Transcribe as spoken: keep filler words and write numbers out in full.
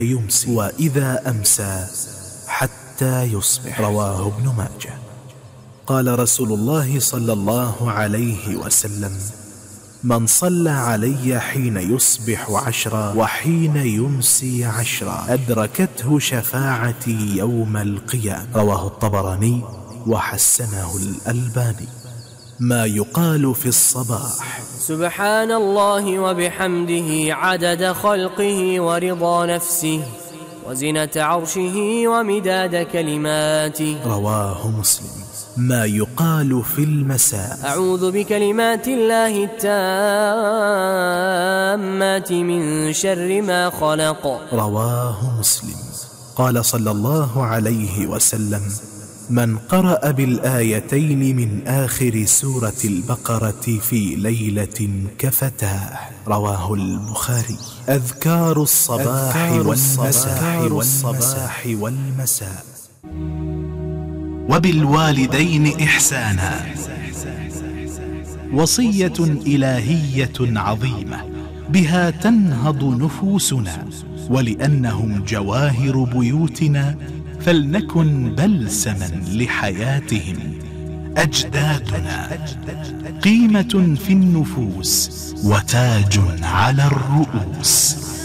يمسي وإذا أمسى حتى يصبح. رواه ابن ماجه. قال رسول الله صلى الله عليه وسلم: من صلى علي حين يصبح عشرا وحين يمسي عشرا أدركته شفاعتي يوم القيامة. رواه الطبراني وحسنه الألباني. ما يقال في الصباح: سبحان الله وبحمده عدد خلقه ورضا نفسه وزنة عرشه ومداد كلماته. رواه مسلم. ما يقال في المساء: أعوذ بكلمات الله التامات من شر ما خلق. رواه مسلم. قال صلى الله عليه وسلم: من قرأ بالآيتين من آخر سورة البقرة في ليلة كفتاه. رواه البخاري. أذكار الصباح والمساء والصباح والمساء. وبالوالدين إحسانا وصية إلهية عظيمة بها تنهض نفوسنا، ولأنهم جواهر بيوتنا فلنكن بلسما لحياتهم. أجدادنا قيمة في النفوس وتاج على الرؤوس.